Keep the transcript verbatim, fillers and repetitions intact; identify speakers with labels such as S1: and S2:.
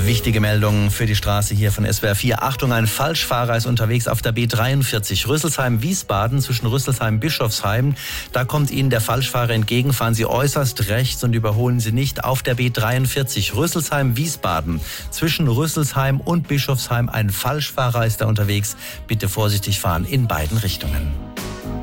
S1: Wichtige Meldung für die Straße hier von S W R vier. Achtung, ein Falschfahrer ist unterwegs auf der B dreiundvierzig Rüsselsheim-Wiesbaden zwischen Rüsselsheim-Bischofsheim. Da kommt Ihnen der Falschfahrer entgegen. Fahren Sie äußerst rechts und überholen Sie nicht auf der B dreiundvierzig Rüsselsheim-Wiesbaden zwischen Rüsselsheim und Bischofsheim. Ein Falschfahrer ist da unterwegs. Bitte vorsichtig fahren in beiden Richtungen.